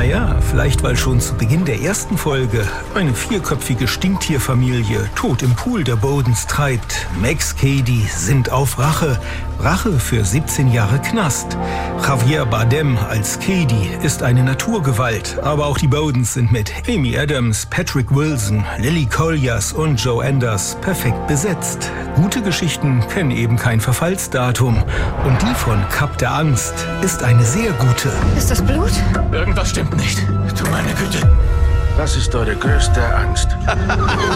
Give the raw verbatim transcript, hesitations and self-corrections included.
Naja, vielleicht weil schon zu Beginn der ersten Folge eine vierköpfige Stinktierfamilie tot im Pool der Bodens treibt. Max Cady sinnt auf Rache. Rache für siebzehn Jahre Knast. Javier Bardem als Cady ist eine Naturgewalt. Aber auch die Bodens sind mit Amy Adams, Patrick Wilson, Lily Collins und Joe Anders perfekt besetzt. Gute Geschichten kennen eben kein Verfallsdatum. Und die von Kap der Angst ist eine sehr gute. Ist das Blut? Irgendwas stimmt nicht. Du meine Güte. Was ist eure größte Angst?